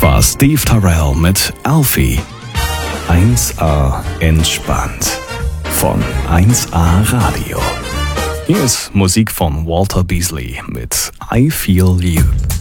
war Steve Tyrell mit Alfie. 1A entspannt von 1A Radio. Hier ist Musik von Walter Beasley mit I Feel You.